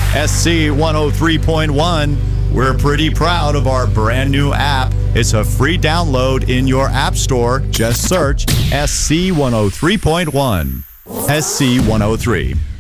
SC 103.1. We're pretty proud of our brand new app. It's a free download in your app store. Just search SC 103.1. SC 103.